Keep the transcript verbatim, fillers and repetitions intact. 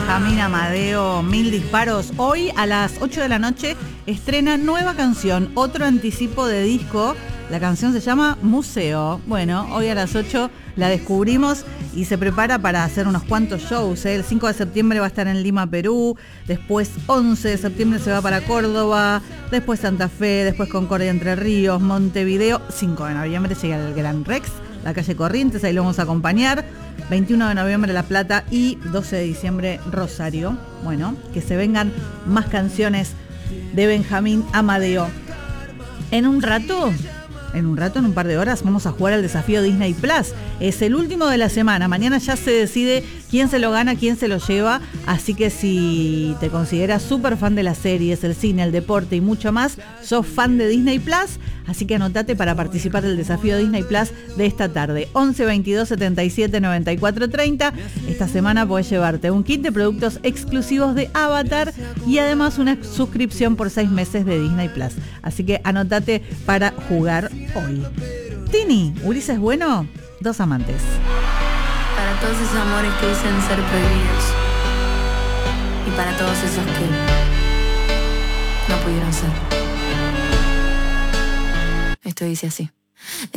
Benjamín Amadeo, Mil Disparos. Hoy a las ocho de la noche estrena nueva canción, otro anticipo de disco. La canción se llama Museo. Bueno, hoy a las ocho la descubrimos y se prepara para hacer unos cuantos shows, ¿eh? El cinco de septiembre va a estar en Lima, Perú. Después once de septiembre se va para Córdoba. Después Santa Fe, después Concordia, Entre Ríos, Montevideo. cinco de noviembre llega el Gran Rex, la calle Corrientes, ahí lo vamos a acompañar. veintiuno de noviembre La Plata y doce de diciembre Rosario. Bueno, que se vengan más canciones de Benjamín Amadeo. En un rato, en un rato, en un par de horas, vamos a jugar al desafío Disney Plus. Es el último de la semana. Mañana ya se decide quién se lo gana, quién se lo lleva. Así que si te consideras súper fan de las series, el cine, el deporte y mucho más, sos fan de Disney Plus. Así que anotate para participar del desafío Disney Plus de esta tarde. once veintidós setenta y siete noventa y cuatro treinta. Esta semana podés llevarte un kit de productos exclusivos de Avatar y además una suscripción por seis meses de Disney Plus. Así que anotate para jugar hoy. Tini, Ulises Bueno, Dos Amantes. Para todos esos amores que dicen ser prohibidos y para todos esos que no pudieron ser. Esto dice así.